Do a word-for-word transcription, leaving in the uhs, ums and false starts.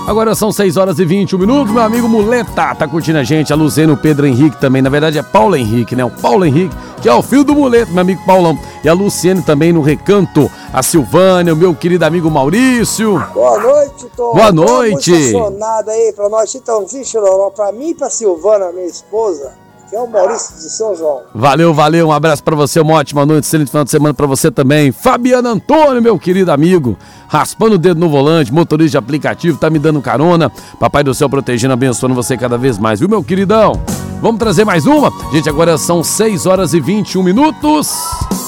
Agora são seis horas e vinte e um minutos, meu amigo Muleta tá curtindo a gente, a Luciana, o Pedro Henrique também, na verdade é Paulo Henrique, né? O Paulo Henrique, que é o filho do Muleta, meu amigo Paulão. E a Luciane também no Recanto, a Silvânia, o meu querido amigo Maurício. Boa noite, Tom. Boa noite. Uma emocionada aí pra nós, Chitãozinho, Chororó, pra mim e pra Silvana, minha esposa, que é o Maurício de São João. Valeu, valeu, um abraço pra você, uma ótima noite, excelente final de semana pra você também. Fabiano Antônio, meu querido amigo, raspando o dedo no volante, motorista de aplicativo, tá me dando carona. Papai do céu protegendo, abençoando você cada vez mais, viu, meu queridão? Vamos trazer mais uma? Gente, agora são seis horas e vinte e um minutos.